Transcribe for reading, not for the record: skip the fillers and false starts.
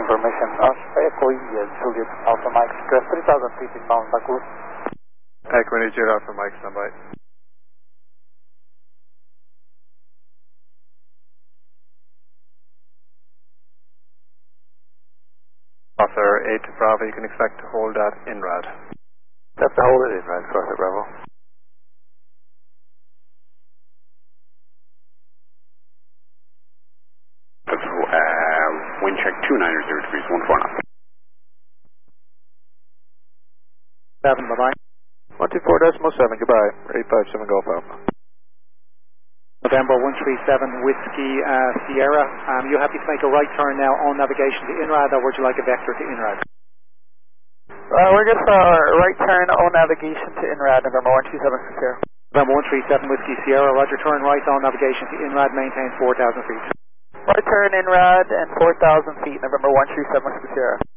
information. Echo Juliet Alpha Mike, 3,000 feet inbound Baku. Echo Juliet Alpha Mike, standby. Officer 8 to Bravo, you can expect to hold at INRAD. That's to hold it INRAD, Crossing Bravo. Wind check 290 degrees, 14 knots. 7, bye-bye. 124.7, goodbye. 857 Golf Alpha. November 137 Whiskey Sierra. You happy to make a right turn now on navigation to INRAD, or would you like a vector to INRAD? We're good for a right turn on navigation to INRAD, November 127 Sierra. November 137 Whiskey Sierra, roger, turn right on navigation to INRAD, maintain 4,000 feet. Right turn INRAD and 4,000 feet, November 137 Sierra.